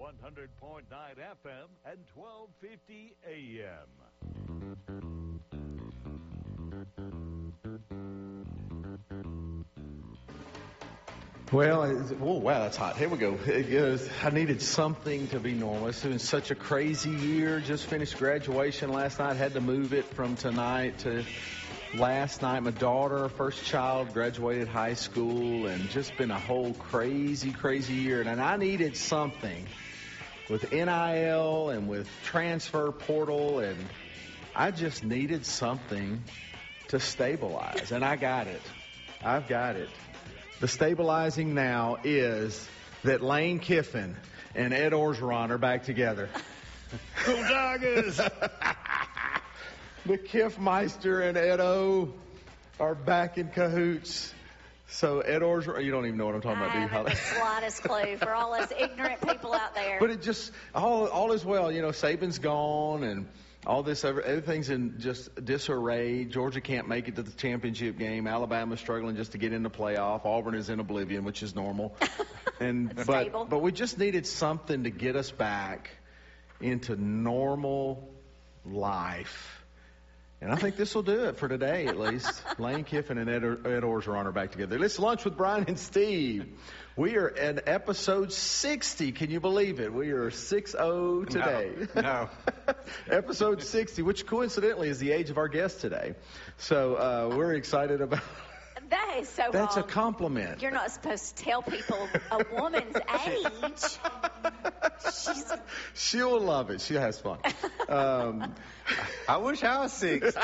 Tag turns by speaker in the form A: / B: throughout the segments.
A: 100.9 FM and 1250 AM.
B: Well, oh wow, that's hot. Here we go. I needed something to be normal. It's been such a crazy year. Just finished graduation last night. Had to move it from tonight to last night. My daughter, first child, graduated high school, and just been a whole crazy year. And I needed something with NIL and with transfer portal, and I just needed something to stabilize. And I got it. I've got it. The stabilizing now is that Lane Kiffin and Ed Orgeron are back together.
A: Go Tigers!
B: The Kiffmeister and Ed O are back in cahoots. So Ed Orgeron, you don't even know what I'm talking about, do you,
C: I haven't
B: Holly?
C: the slightest clue for all us ignorant people out there.
B: But it just, all is well. You know, Saban's gone and all this, everything's in just disarray. Georgia can't make it to the championship game. Alabama's struggling just to get in the playoff. Auburn is in oblivion, which is normal. But we just needed something to get us back into normal life. And I think this will do it for today, at least. Lane Kiffin and Ed Orgeron are back together. Let's lunch with Brian and Steve. We are at episode 60. Can you believe it? We are 6-0 today.
D: No.
B: Episode 60, which coincidentally is the age of our guest today. So we're excited about.
C: That is so wrong.
B: That's a compliment.
C: You're not supposed to tell people a woman's age.
B: She'll love it. She has fun.
D: I wish I was 6.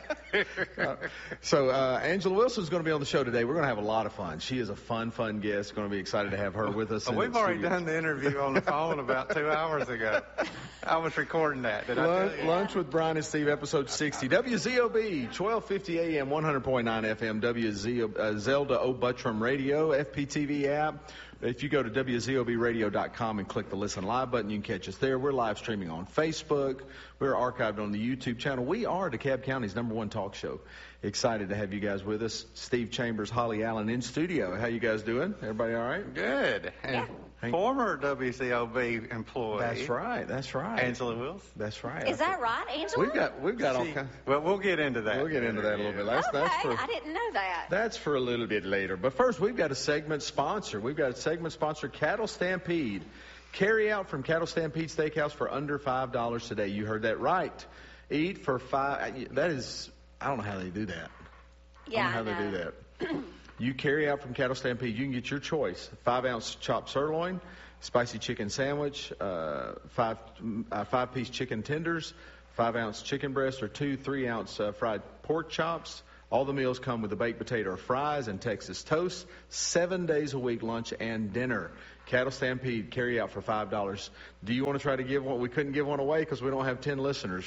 B: So Angela Wilson's going to be on the show today. We're going to have a lot of fun. She is a fun guest. Going to be excited to have her with us.
D: We've already done the interview on the phone about 2 hours ago. I was recording that. Did I tell you?
B: Lunch with Brian and Steve, episode 60. WZOB, 1250 AM, 100.9 FM, Zelda O'Buttram Radio, FPTV app. If you go to WZOBradio.com and click the Listen Live button, you can catch us there. We're live streaming on Facebook. We're archived on the YouTube channel. We are DeKalb County's #1 talk show. Excited to have you guys with us. Steve Chambers, Holly Allen in studio. How you guys doing? Everybody all right?
D: Good. And former WCOB employee.
B: That's right.
D: Angela Wilson.
B: That's right.
C: Is that right, Angela?
B: We've got all kinds.
D: Well, we'll get into that.
B: We'll get into that a little bit.
C: I didn't know that.
B: That's for a little bit later. But first, we've got a segment sponsor. Cattle Stampede. Carry out from Cattle Stampede Steakhouse for under $5 today. You heard that right. Eat for $5. That is, I don't know how they do that.
C: Yeah,
B: I don't know how they do that. You carry out from Cattle Stampede. You can get your choice. 5-ounce chopped sirloin, spicy chicken sandwich, 5-piece chicken tenders, 5-ounce chicken breast, or 2 3-ounce fried pork chops. All the meals come with a baked potato or fries and Texas toast. 7 days a week, lunch and dinner. Cattle Stampede, carry out for $5. Do you want to try to give one? We couldn't give one away because we don't have 10 listeners.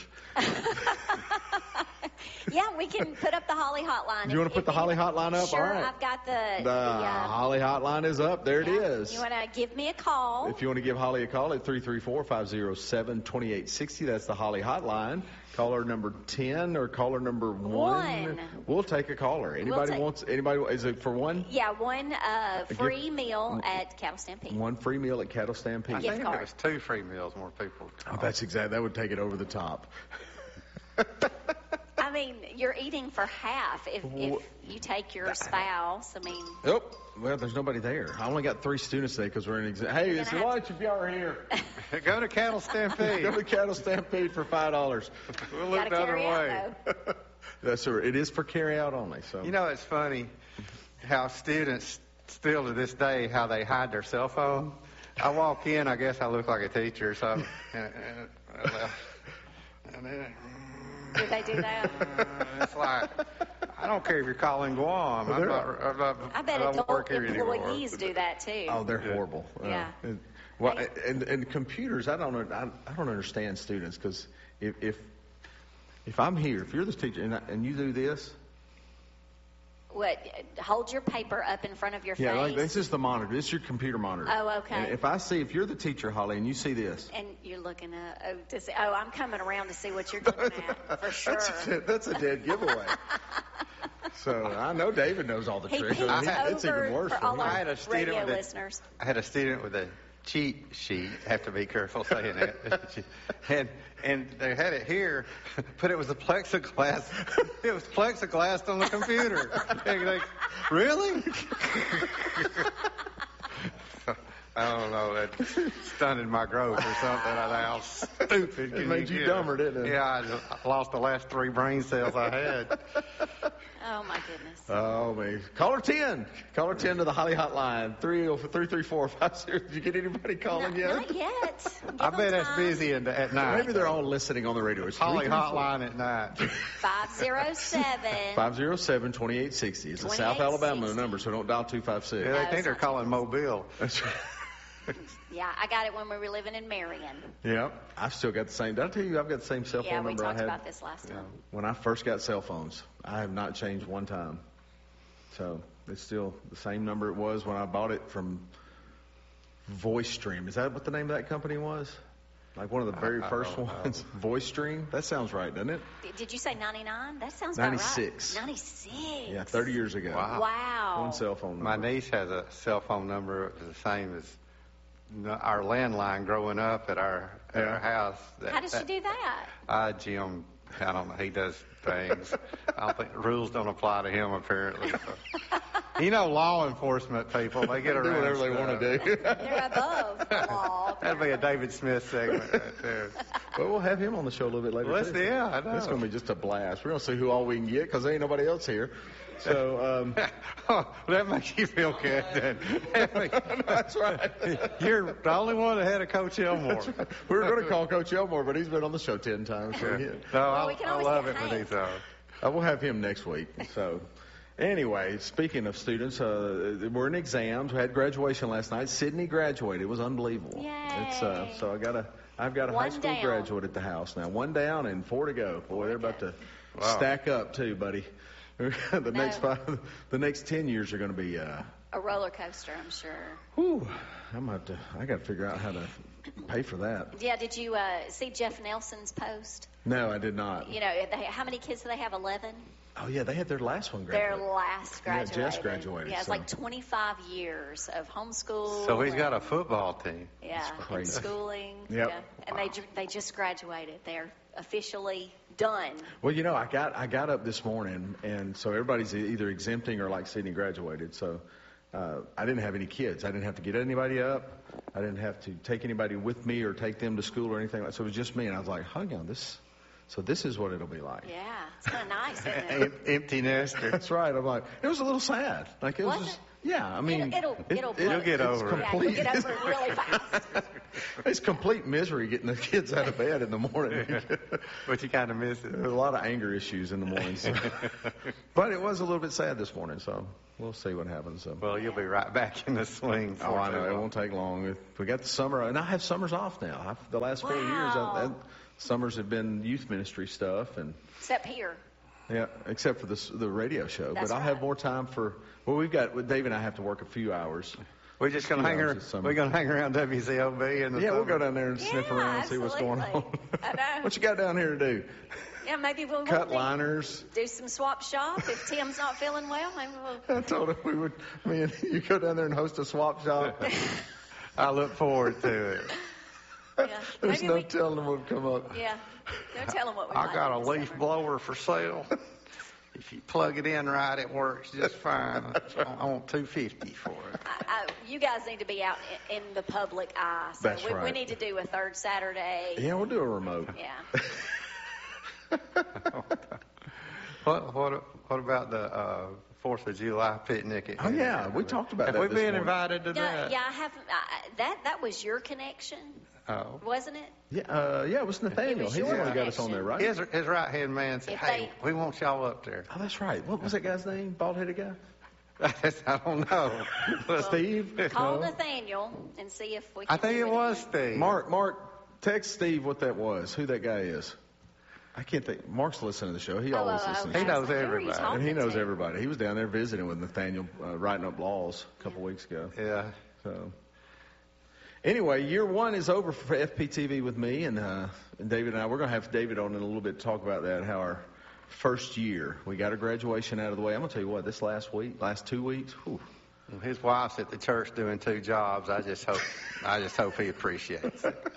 C: Yeah, we can put up the Holly hotline.
B: Do you want to put the Holly hotline up?
C: Sure,
B: all right.
C: I've got the
B: Holly hotline is up. There it is.
C: You want to give me a call?
B: If you want to give Holly a call at 334-507-2860, that's the Holly hotline. Caller number 10 or caller number 1. We'll take a caller. Anybody? Is it for one?
C: Yeah, one free meal at Cattle Stampede.
B: One free meal at Cattle Stampede.
D: I think if it was 2 free meals, more people would call.
B: That's exact. That would take it over the top.
C: I mean, you're eating for half if you take your spouse. I mean.
B: Oh, well, there's nobody there. I only got 3 students today because we're in exam. Hey, it's lunch if y'all are here.
D: Go to Cattle Stampede.
B: Go to Cattle Stampede for $5.
D: We'll look the other way.
B: That's right. It is for carry out only. So
D: you know, it's funny how students still to this day how they hide their cell phone. I walk in, I guess I look like a teacher, so and then.
C: Did they do that?
D: It's like, I don't care if you're calling Guam.
C: I bet adult employees do that too.
B: Oh, they're horrible.
C: Yeah.
B: Well, and computers, I don't understand students because if I'm here, if you're the teacher and you do this.
C: What? Hold your paper up in front of your face.
B: Yeah, like this is the monitor. This is your computer monitor.
C: Oh, okay.
B: And if you're the teacher, Holly, and you see this,
C: and you're looking at I'm coming around to see what you're looking at for sure.
B: That's a dead giveaway. So I know David knows all the tricks.
C: It's
B: even worse
C: for all
B: me.
C: our radio listeners.
D: I had a student with a cheat sheet. Have to be careful saying it. and they had it here, but it was a plexiglass. It was plexiglass on the computer. Really? I don't know. That stunted my growth or something. I thought, how stupid.
B: It made you dumber, didn't it?
D: Yeah, I lost the last 3 brain cells I had.
C: Oh, my goodness.
B: Oh, man. Caller 10. Caller 10 to the Holly Hotline. 334-50. Did you get anybody calling yet?
C: Not yet. Give
D: I
C: them
D: bet that's
C: time.
D: busy at night.
B: Maybe they're all listening on the radio. It's
D: Holly
B: 334.
D: Hotline at night.
C: 507.
B: 507-2860. It's a South
C: 2860.
B: Alabama number, so don't dial 256.
D: Yeah, they think they're
C: it's not
D: calling Mobile.
B: That's right.
C: Yeah, I got it when we were living in Marion.
B: Yeah, I've still got the same. Did I tell you I've got the same cell phone
C: Yeah, we
B: number I
C: talked
B: had
C: about this last time.
B: when I first got cell phones? I have not changed one time. So it's still the same number it was when I bought it from VoiceStream. Is that what the name of that company was? Like one of the very first
D: don't know.
B: ones? VoiceStream? That sounds right, doesn't it?
C: Did you say 99? That sounds about
B: 96.
C: right. 96.
B: Yeah, 30 years ago.
D: Wow.
C: Wow.
B: One cell phone number.
D: My niece has a cell phone number the same as our landline growing up at our house.
C: How does she do that?
D: Jim, I don't know. He does things. I don't think rules don't apply to him apparently. So. You know, law enforcement people, they get
B: Do
D: around
B: whatever they want to do.
C: They're above the law.
D: That'd be a David Smith segment right there.
B: Well, we'll have him on the show a little bit later.
D: Well,
B: too.
D: yeah, I know.
B: It's going to be just a blast. We're going to see who all we can get because there ain't nobody else here. So
D: That makes you feel good then.
B: that's right.
D: You're the only one that had a Coach Elmore.
B: We were going to call Coach Elmore, but he's been on the show 10 times. So
D: No,
C: Well, we can
D: I
C: always
D: love
C: get
D: it when
C: Hank.
D: he's on.
B: we'll have him next week. So anyway, speaking of students, we're in exams. We had graduation last night. Sydney graduated. It was unbelievable.
C: Yay.
B: It's so I've got a high
C: One
B: school
C: down.
B: graduate at the house now. 1 down and 4 to go. Boy, they're about to stack up too, buddy. The next 10 years are going to be
C: A roller coaster, I'm sure.
B: whew, I got to figure out how to pay for that.
C: Yeah, did you see Jeff Nelson's post?
B: No, I did not.
C: You know, how many kids do they have? 11?
B: Oh yeah, they had their last one
C: Their
B: graduate.
C: last
B: Yeah,
C: graduated.
B: Jess graduated,
C: Yeah, it's
B: so.
C: like 25 years of homeschool.
D: So he's got a
C: and-
D: football team.
C: Yeah,
B: crazy.
C: and schooling.
B: Yep.
C: Yeah, and they just graduated. They're officially done.
B: Well, you know, I got up this morning, and so everybody's either exempting or like Sydney graduated. So I didn't have any kids. I didn't have to get anybody up. I didn't have to take anybody with me or take them to school or anything like that. So it was just me, and I was like, hang on, this is what it'll be like.
C: Yeah, it's kind of nice, isn't it?
D: Empty nester.
B: That's right. I'm like, it was a little sad. Like it was
C: Was
B: just,
C: it?
B: yeah. I mean,
C: It'll
D: You'll get
B: it's
D: over it.
C: Yeah,
B: complete.
C: you'll get over it really fast.
B: It's complete misery getting the kids out of bed in the morning.
D: But you kind of miss it.
B: There's a lot of anger issues in the morning. So. But it was a little bit sad this morning, so we'll see what happens. So.
D: Well, you'll be right back in the swing.
B: Oh, I know. It won't take long. We got the summer, and I have summers off now. The last 4 years,
C: Wow.
B: summers have been youth ministry stuff, and
C: Except here.
B: yeah, except for the radio show.
C: That's
B: but I'll have
C: right.
B: more time for. Well, Dave and I have to work a few hours.
D: We're just gonna
B: Few
D: hang
B: hours
D: around.
B: this summer.
D: We're gonna hang around WCOB and
B: Yeah, we'll go down there and sniff
C: Yeah,
B: around and see what's going on.
C: absolutely. I know.
B: What you got down here to do?
C: Yeah, maybe we'll
B: Cut
C: do-
B: liners.
C: do some swap shop. If Tim's not feeling well, maybe we'll.
B: I told him we would. Me and you go down there and host a swap shop.
D: I look forward to it.
C: Yeah.
B: There's
C: Maybe
B: no
C: we-
B: telling what would come up.
C: Yeah. Don't tell them what we
D: I
C: might
D: got a
C: do this
D: leaf
C: summer.
D: blower for sale. If you plug it in right, it works just fine. I want $250 for it.
C: You guys need to be out in the public eye. So
B: That's
C: we
B: right.
C: need to do a third Saturday.
B: Yeah, we'll do a remote.
C: Yeah.
D: What about the 4th of July picnic? At
B: Oh yeah, we talked about
D: Have
B: that
D: we
B: this
D: been
B: morning.
D: invited to
C: No,
D: that?
C: yeah, I haven't. That was your connection,
D: Oh.
C: wasn't it?
B: Yeah, it was Nathaniel.
C: It was
B: He's the
C: your
B: one who got us on there, right?
D: His right hand man said,
C: If
D: "Hey, we want y'all up there."
B: Oh, that's right. What was that guy's name? Bald-headed guy?
D: I don't know.
B: Steve?
C: Call
B: No?
C: Nathaniel and see if we can.
D: I think
C: do
D: it was Steve.
B: Mark, text Steve what that was. Who that guy is? I can't think. Mark's listening to the show. He always listens.
D: He
C: I was
D: knows
C: like, who are you
D: everybody.
C: talking
B: And he knows
C: to?
B: everybody. He was down there visiting with Nathaniel, writing up laws a couple weeks ago.
D: Yeah.
B: So, anyway, year one is over for FPTV with me and David and I. We're going to have David on in a little bit to talk about that, how our first year. We got our graduation out of the way. I'm going to tell you what, this last 2 weeks, whew,
D: His wife's at the church doing 2 jobs. I just hope he appreciates it.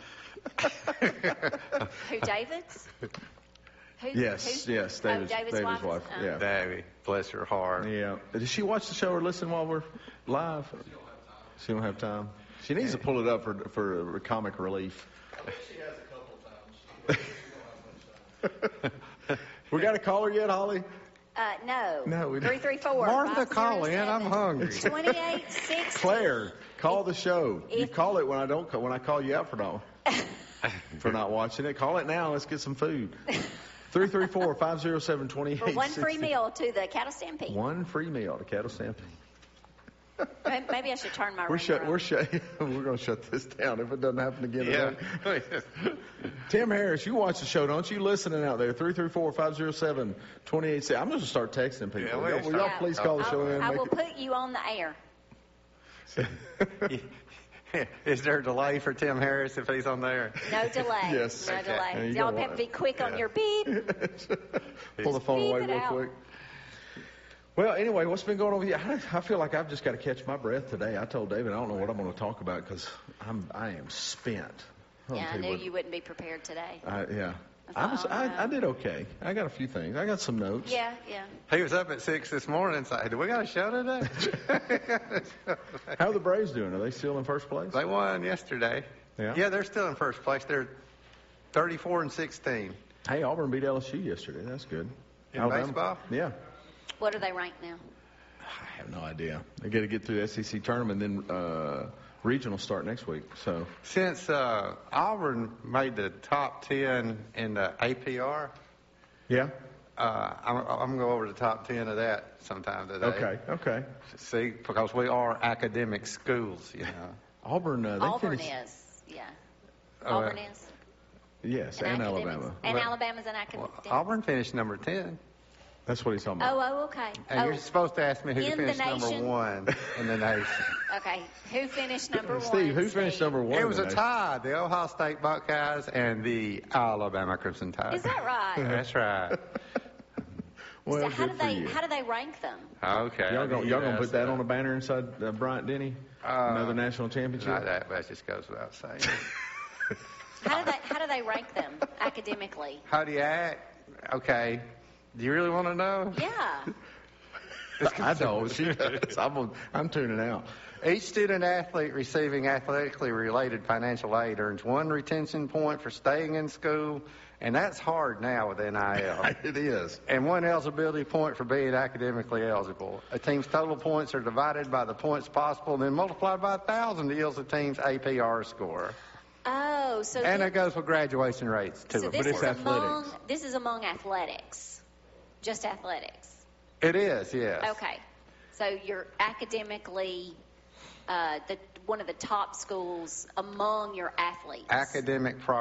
C: Who, David's?
B: Yes, David's wife.
C: Oh.
B: Yeah.
D: Davy, bless her heart.
B: Yeah. Does she watch the show or listen while we're live? She don't have time. She needs to pull it up for comic relief.
E: She has a couple of times.
B: We got a caller yet, Holly?
C: No.
B: No, we don't.
C: 334.
D: Martha, call in. I'm
C: 507
D: hungry.
C: 2860.
B: Claire, call the show. You
C: If-
B: call it when I call you out for not watching it. Call it now. Let's get some food. 334-507-2860.
C: For one free meal to the Cattle Stampede.
B: One free meal to Cattle Stampede.
C: Maybe I should turn my
B: We're
C: ringer up.
B: we're going to shut this down if it doesn't happen again
D: Yeah.
B: today. Tim Harris, you watch the show, don't you? Listening out there, 334-507-2860. I'm going to start texting people.
D: Yeah,
B: Will y'all
C: Yeah.
B: please call the show in?
C: I
B: Make
C: will
B: it-
C: put you on the air.
D: Is there a delay for Tim Harris if he's on there?
C: No delay.
B: Yes.
C: No
B: Okay.
C: delay.
B: Yeah, you
C: Y'all
B: don't
C: have to be
B: want-
C: quick on your beep.
B: Pull the phone
C: Beep
B: away
C: it
B: real
C: out.
B: quick. Well, anyway, what's been going on with you? I feel like I've just got to catch my breath today. I told David I don't know what I'm going to talk about because I am spent.
C: Yeah, I
B: tell
C: knew
B: what.
C: you wouldn't be prepared today.
B: Yeah.
C: That's all
B: I did okay. I got a few things. I got some notes.
C: Yeah.
D: He was up at 6 this morning and said, "Do we got a show today?"
B: How are the Braves doing? Are they still in first place?
D: They won yesterday.
B: Yeah?
D: They're still in first place. They're 34-16.
B: Hey, Auburn beat LSU yesterday. That's good.
D: In
B: Alabama?
D: baseball?
B: Yeah.
C: What are they ranked now?
B: I have no idea. They got to get through the SEC tournament, then regional start next week. So
D: Since Auburn made the top 10 in the APR,
B: yeah.
D: I'm going to go over the top 10 of that sometime today.
B: Okay.
D: See, because we are academic schools, you know.
B: Auburn. They
C: Auburn
B: finished,
C: is. Yeah.
D: Oh,
C: Auburn
D: yeah.
C: is.
B: Yes,
C: In
B: and
C: academics.
B: Alabama.
C: And
D: Well,
C: Alabama's an academic.
D: Well, Auburn finished number 10.
B: That's what he's talking about.
C: Oh, okay.
D: And you're supposed to ask me who
C: in the
D: finished number
C: nation?
D: 1 in the nation.
C: Okay. Who finished number one?
B: Steve, who finished number one?
D: It was a
B: today?
D: tie, the Ohio State Buckeyes and the Alabama Crimson Tide.
C: Is that right?
D: That's right.
B: Well,
C: So how
B: good
C: do
B: for
C: they
B: you.
C: rank them?
D: Okay.
B: Y'all gonna put that on a banner inside Bryant Denny? Another national championship?
D: Not that just goes without saying.
C: How do they rank them academically?
D: How do you act? Okay. Do you really want to know?
C: Yeah.
B: I don't. She does. I'm tuning out.
D: Each student athlete receiving athletically related financial aid earns 1 retention point for staying in school, and that's hard now with NIL.
B: It is.
D: And 1 eligibility point for being academically eligible. A team's total points are divided by the points possible and then multiplied by 1,000 to yield the team's APR score.
C: Oh, so
D: And it goes with graduation rates, too.
C: so
B: but it's athletics.
C: this is among athletics, just athletics.
D: It is, yes.
C: Okay, so you're academically one of the top schools among your athletes.
D: Academic progress.